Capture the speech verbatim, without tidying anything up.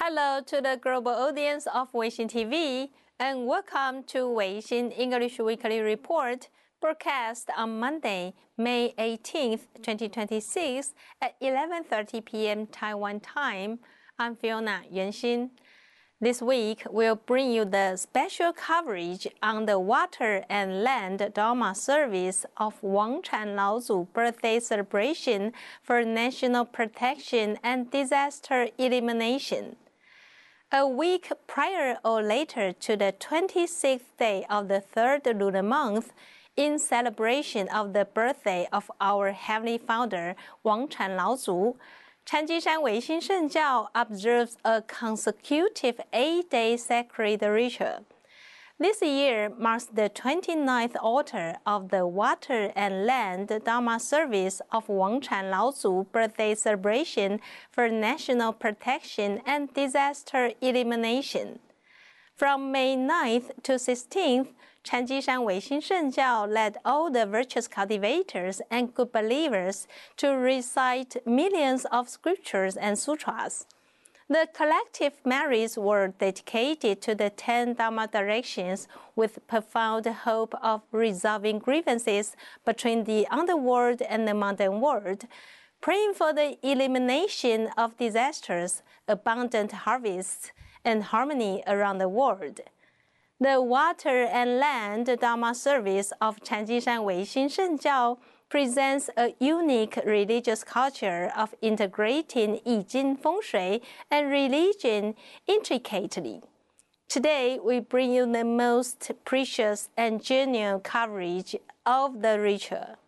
Hello to the global audience of Weixin T V, and welcome to Weixin English Weekly Report, broadcast on Monday, May eighteenth, twenty twenty-six at eleven thirty p m Taiwan time. I'm Fiona Yuanxin. This week, we'll bring you the special coverage on the Water and Land Dharma Service of Wangchan Laozu birthday celebration for national protection and disaster elimination. A week prior or later to the twenty-sixth day of the third lunar month, in celebration of the birthday of our heavenly founder, Wangchan Laozu, Chanjishan Weixin Shengjiao observes a consecutive eight-day sacred ritual. This year marks the twenty-ninth altar of the Water and Land Dharma Service of Wangchan Laozu birthday celebration for national protection and disaster elimination. From May ninth to sixteenth, Chanjishan Weixin Shengjiao led all the virtuous cultivators and good believers to recite millions of scriptures and sutras. The collective merits were dedicated to the ten Dharma directions with profound hope of resolving grievances between the underworld and the modern world, praying for the elimination of disasters, abundant harvests, and harmony around the world. The Water and Land Dharma Service of Chanjishan Weixin Shengjiao presents a unique religious culture of integrating I Ching Feng Shui and religion intricately. Today, we bring you the most precious and genuine coverage of the ritual.